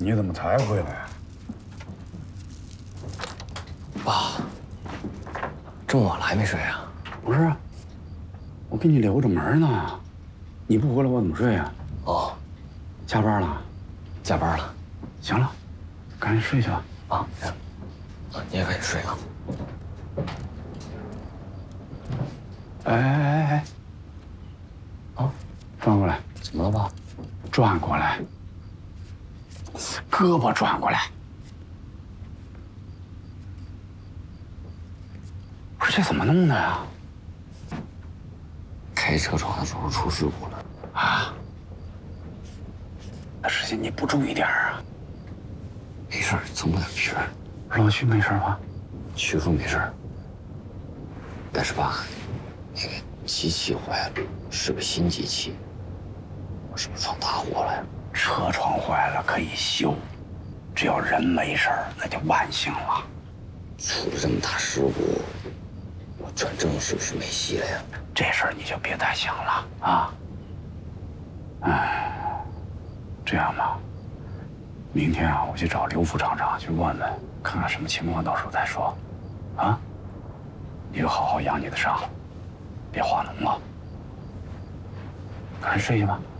你怎么才回来呀？ 爸，这么晚了还没睡啊？ 不是啊，我给你留着门呢，你不回来我怎么睡呀？ 哦， 加班了？ 加班了。 行了，赶紧睡去吧。 啊，行。啊，你也赶紧睡啊。 哎， 啊， 转过来。 怎么了，爸？ 转过来，胳膊转过来。不是这怎么弄的呀？ 开车窗的时候出事故了。 啊？那事情你不注意点啊？ 没事，蹭不了皮儿。 老徐没事吧？ 徐叔没事，但是爸，那个机器坏了，是个新机器，我是不是闯大祸了呀？ 车窗坏了可以修，只要人没事儿，那就万幸了。 出了这么大事故，我转正是不是没戏了呀？ 这事儿你就别太想了啊！哎，这样吧，明天啊，我去找刘副厂长去问问，看看什么情况，到时候再说。啊，你就好好养你的伤，别化脓了。赶紧睡去吧。